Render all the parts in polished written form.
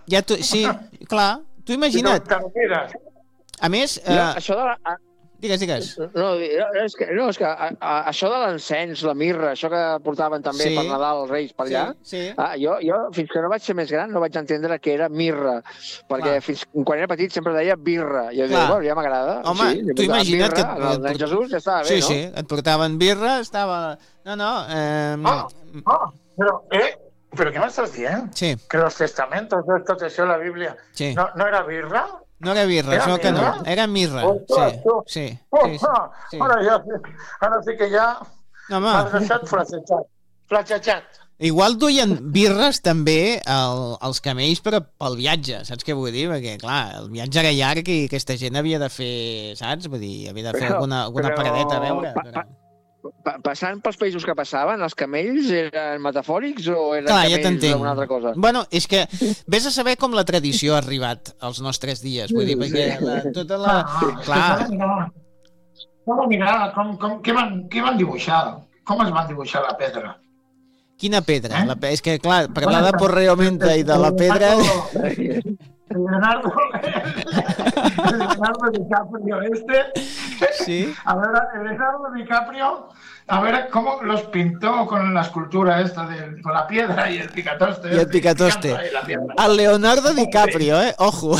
Sí, clar, tu imagina't. A més... Això de la... Digues. No, és que això de l'encens, la mirra, això que portaven també per Nadal els Reis per allà, jo fins que no vaig ser més gran no vaig entendre què era mirra, perquè quan era petit sempre deia birra, i jo dic, bueno, ja m'agrada. Home, tu imagina't que... El nen Jesús ja estava bé, no? Sí, et portaven birra, estava... Però què m'estàs dient? Sí. Que los testamentos, tot això, la Bíblia, no era birra? No era birra, això que no. Era mirra. Sí. Ara sí que ja m'has deixat flatxatxat. Igual duien birres també els camells, però pel viatge, saps què vull dir? Perquè, clar, el viatge era llarg i aquesta gent havia de fer, saps? Vull dir, havia de fer alguna paradeta a veure. Passant pels països que passaven, els camells eren metafòrics o eren camells d'una altra cosa? Bueno, és que vés a saber com la tradició ha arribat als nostres dies. Vull dir, perquè tota la... Clar. Què van dibuixar? Com es van dibuixar la pedra? Quina pedra? És que, clar, parlar de Porreo Menta i de la pedra... Leonardo DiCaprio sí. A ver, Leonardo DiCaprio, a ver cómo los pintó con la escultura esta con la piedra y el picatoste. Y el picatoste. Al Leonardo DiCaprio, ojo.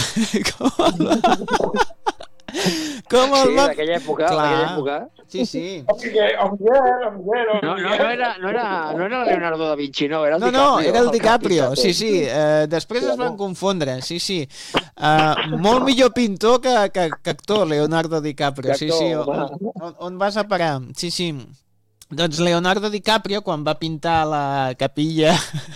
Com el va... d'aquella època. Sí. No era Leonardo da Vinci, no, era el DiCaprio. No, era el DiCaprio, sí. Després es van confondre, sí. Molt millor pintor que actor, Leonardo DiCaprio, sí. On vas a parar? Sí. Doncs Leonardo DiCaprio, quan va pintar la capilla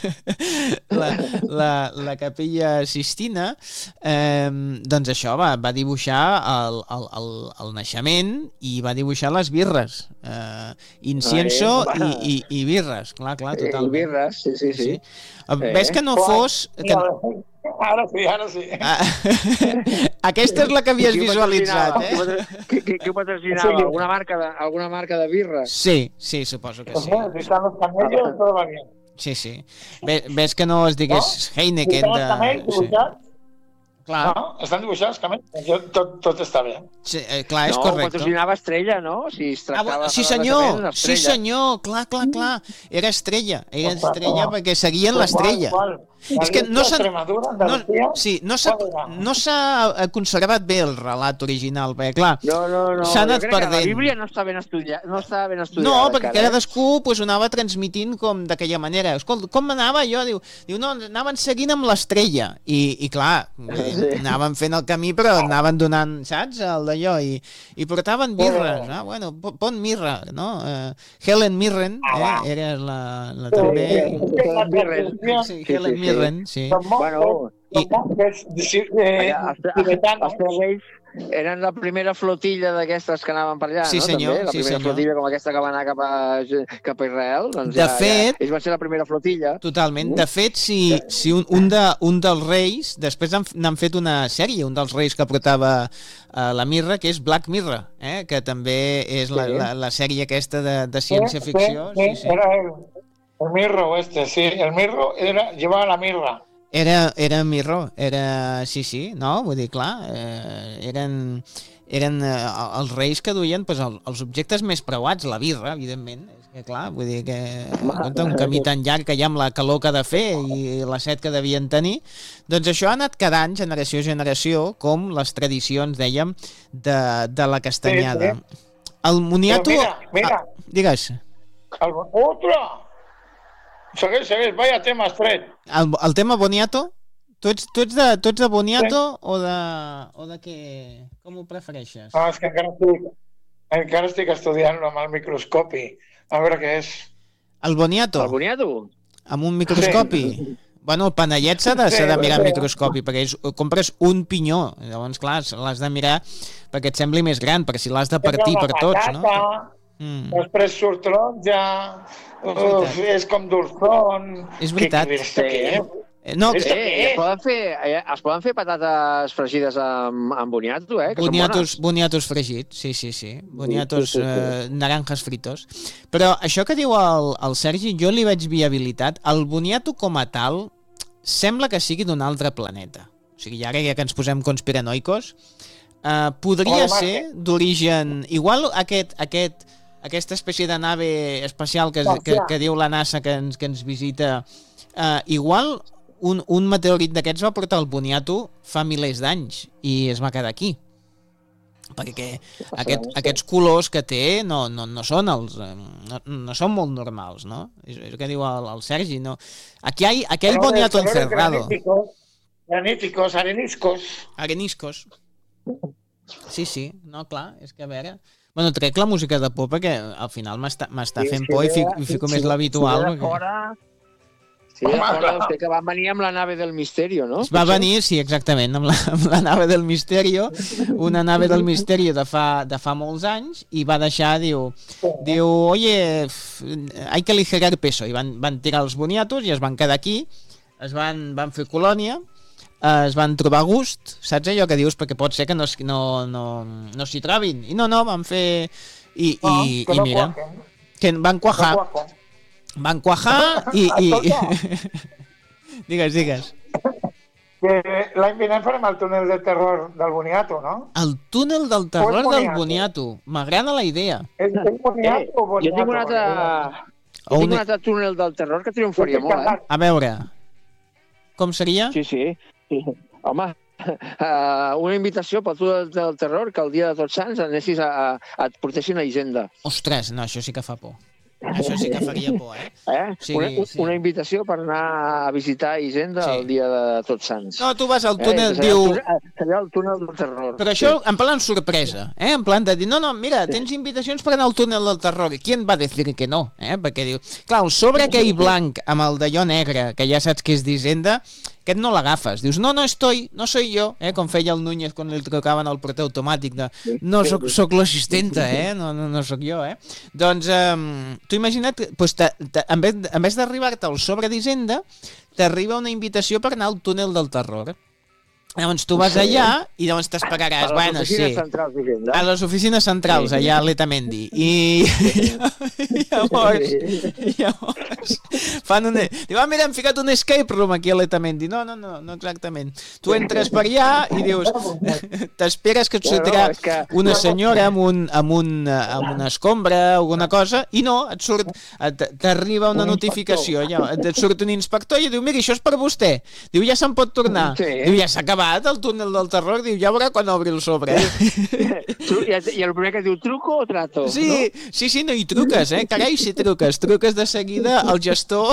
la capilla Sistina, doncs això, va dibuixar el naixement i va dibuixar les birres, incienso i birres, clar, totalment. I birres, sí. Ves que no fos... Ara sí. Aquesta és la que havies visualitzat, Què ho patrocinava? Alguna marca de birra? Sí, suposo que sí. Si están los camellos, todo va bien. Sí. Ves que no es digués Heineken de... Clar. No, estan dibuixats camells. Tot està bé. Sí, clar, és correcte. No, patrocinava Estrella, no? Si es tractava sí, senyor, clar. Era Estrella perquè seguien l'Estrella. És que no s'ha conservat bé el relat original, perquè clar, s'ha anat perdent. La Bíblia no està ben estudiada. No, perquè cadascú ho anava transmitint com d'aquella manera. Escolta, com anava jo? Diu, no, anaven seguint amb l'Estrella. I clar, anaven fent el camí, però anaven donant, saps, el d'allò, i portaven birres. Bueno, pon mirra, no? Helen Mirren era la també... Helen Mirren. Sí. Bueno, els Reis eren la primera flotilla d'aquestes que anaven per allà, sí, senyor, no? També? La primera flotilla com aquesta que va anar cap a Israel. Doncs de fet... ells van ser la primera flotilla. Totalment. De fet, si un dels reis... Després n'han fet una sèrie, un dels reis que portava la mirra, que és Black Mirror, que també és la sèrie aquesta de ciència-ficció. Sí. Era el mirro sí. El mirro llevava la mirra. Era mirro, sí, no? Vull dir, clar, eren els reis que duien els objectes més preuats, la birra, evidentment. És que, clar, vull dir que un camí tan llarg que hi ha amb la calor que ha de fer i la set que devien tenir, doncs això ha anat quedant generació a generació, com les tradicions, dèiem, de la castanyada. El moniato... Mira. Digues. Otro! Segueix, vaya tema estret. El tema boniato? Tu ets de boniato o de què? Com ho prefereixes? No, és que encara estic estudiant-lo amb el microscopi. A veure què és. El boniato? El boniato? Amb un microscopi? Sí. Bueno, el panellet s'ha de mirar amb microscopi, perquè compres un pinyó, llavors, clar, l'has de mirar perquè et sembli més gran, perquè si l'has de partir per tots, no? Després surt taronja, és com dulçón. És veritat. No, es poden fer patates fregides amb boniato, Boniatos fregits, sí. Boniatos naranjas fritos. Però això que diu el Sergi, jo li veig viabilitat. El boniato com a tal, sembla que sigui d'un altre planeta. O sigui, ara ja que ens posem conspiranoicos, podria ser d'origen... Igual aquesta espècie de nave espacial que diu la NASA que ens visita, igual un meteorit d'aquests va portar el Boniato fa milers d'anys i es va quedar aquí. Perquè aquests colors que té no són molt normals, no? És el que diu el Sergi, no? Aquí hay Boniato encerrado. Graníticos, areniscos. Sí, no, clar, és que a veure... Bueno, trec la música de por perquè al final m'està fent por i fico més l'habitual. Sí, vostè que va venir amb la nave del Misterio, no? Va venir, sí, exactament, amb la nave del Misterio, una nave del Misterio de fa molts anys, i va deixar, diu, oye, hay que aligerar peso, i van tirar els boniatos i es van quedar aquí, van fer colònia, es van trobar gust, saps allò que dius, perquè pot ser que no s'hi trobin, i no, van fer, i mira, que van cuajar. Van cuajar i... Digues. L'any vinent farem el túnel del terror del Boniato, no? El túnel del terror del Boniato. M'agrada la idea. És Boniato o Boniato? Jo tinc un altre túnel del terror que triomfaria molt, A veure, com seria? Sí. Home, una invitació pel túnel del terror que el dia de Tots Sants anessis et portessin a Hisenda. Ostres, no, això sí que fa por. Això sí que faria por, Sí. Una invitació per anar a visitar Hisenda el dia de Tots Sants. No, tu vas al túnel, diu... Seria el túnel del terror. Però això en plan sorpresa, en plan de dir, no, mira, tens invitacions per anar al túnel del terror. Qui va dir que no? Perquè diu, clar, el sobre aquell blanc amb el d'allò negre, que ja saps que és d'Hisenda, aquest no l'agafes. Dius, no soy yo, com feia el Núñez quan li trucaven al porter automàtic de, no, soc l'assistenta, no soc jo, Doncs, tu imagina't, en vez d'arribar-te al sobre d'Hisenda, t'arriba una invitació per anar al túnel del terror. Llavors tu vas allà i llavors t'esperaràs. A les oficines centrals d'Hisenda. A les oficines centrals, allà a l'Etamendi. I llavors fan un... Diu, mira, hem ficat un escape room aquí a l'Etamendi. No exactament. Tu entres per allà i dius... T'esperes que et sortirà una senyora amb una escombra o alguna cosa i no, t'arriba una notificació. Et surt un inspector i diu, mira, això és per vostè. Diu, ja se'n pot tornar. Diu, ja s'ha acabat el túnel del terror, diu, ja veurà quan obri el sobre. I el primer que diu, truco o trato? Sí, no hi truques, carai, si truques de seguida al gestor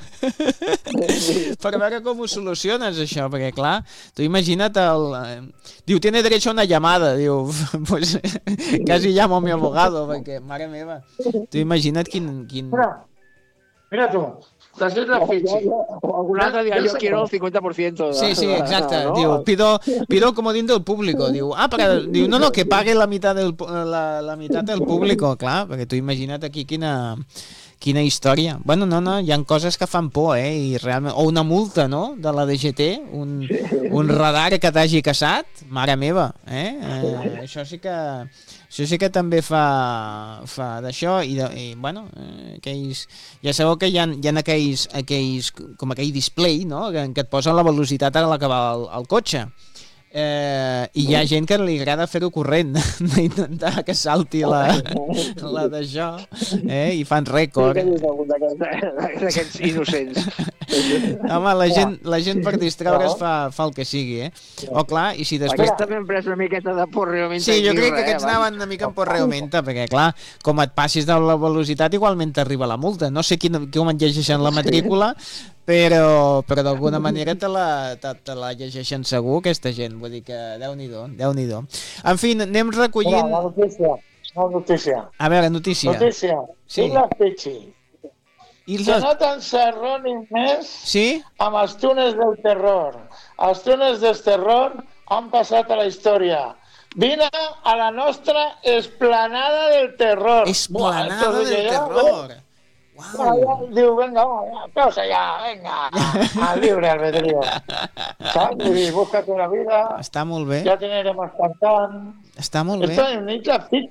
per veure com ho soluciones, això, perquè clar, tu imagina't diu, tiene derecho a una llamada, diu, pues casi llamo a mi abogado, perquè, mare meva, tu imagina't quin... Mira tu, t'has la fitxi. O algun altre dia, yo quiero el 50%. Sí, exacte. Diu, pido comodín del público. Diu, diu, no, que pague la mitad del público. Clar, perquè tu imagina't aquí quina història. Bueno, no, hi ha coses que fan por, i realment... O una multa, no?, de la DGT, un radar que t'hagi caçat, mare meva, Això sí que també fa d'això i bueno, ja sabeu que hi ha aquells com aquell display, no?, que et posa la velocitat a la que va el cotxe. I hi ha gent que li agrada fer-ho corrent, d'intentar que salti la d'això, i fan rècord. D'aquests innocents. Home, la gent per distraure's fa el que sigui, O clar, i si després... Aquests també han pres una miqueta de porreo menta. Sí, jo crec que aquests anaven una mica en porreo menta, perquè clar, com et passis de la velocitat igualment t'arriba la multa. No sé com et llegeixen la matrícula, però d'alguna manera te la llegeixen segur, aquesta gent. Vull dir que Déu-n'hi-do. En fi, anem recollint... Una notícia. A veure, notícia. Sí. Islas Pichi. Que no t'encerronin més amb els túnels del terror. Els túnels del terror han passat a la història. Vine a la nostra esplanada del terror. Esplanada del terror. Wow. Diu, venga, pausa ya, venga, al libre albedrío. ¿Sabes? Búscate la vida. Està molt bé. Ya teneremos cantant. Està molt bé. Esto en Isla Pichi.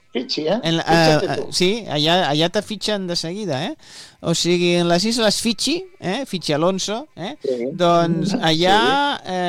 Fitxi, sí, allà te fitxen de seguida, O sigui, en les Isles Fitxi, Fitxi Alonso, doncs allà